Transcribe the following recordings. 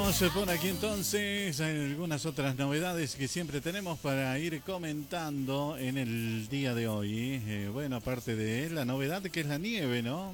Seguimos por aquí entonces, hay algunas otras novedades que siempre tenemos para ir comentando en el día de hoy. Bueno, aparte de la novedad que es la nieve, ¿no?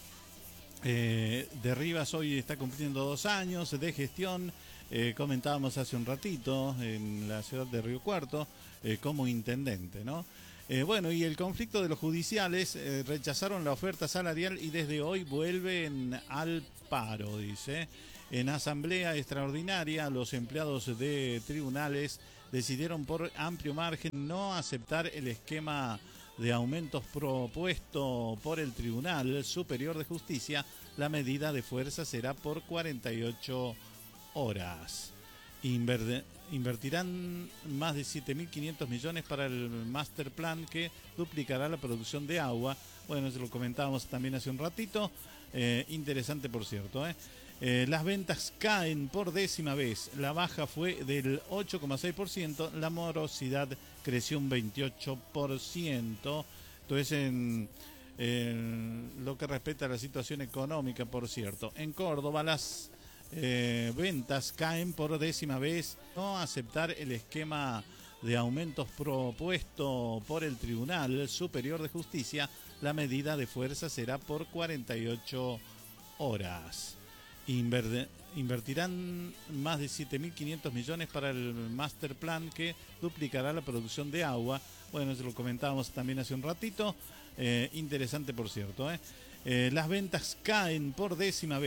De Rivas hoy está cumpliendo 2 años de gestión. Comentábamos hace un ratito en la ciudad de Río Cuarto como intendente, ¿no? Bueno, y el conflicto de los judiciales rechazaron la oferta salarial y desde hoy vuelven al paro, dice. En asamblea extraordinaria, los empleados de tribunales decidieron por amplio margen no aceptar el esquema de aumentos propuesto por el Tribunal Superior de Justicia. La medida de fuerza será por 48 horas. Invertirán más de 7.500 millones para el master plan que duplicará la producción de agua. Bueno, eso lo comentábamos también hace un ratito. Interesante, por cierto. Las ventas caen por 10ª vez. La baja fue del 8,6%. La morosidad creció un 28%. Entonces, en lo que respecta a la situación económica, por cierto. En Córdoba, las ventas caen por 10ª vez. No aceptar el esquema de aumentos propuesto por el Tribunal Superior de Justicia. La medida de fuerza será por 48 horas. Invertirán más de 7.500 millones para el master plan que duplicará la producción de agua. Bueno, eso lo comentábamos también hace un ratito. Interesante, por cierto. Las ventas caen por 10ª vez.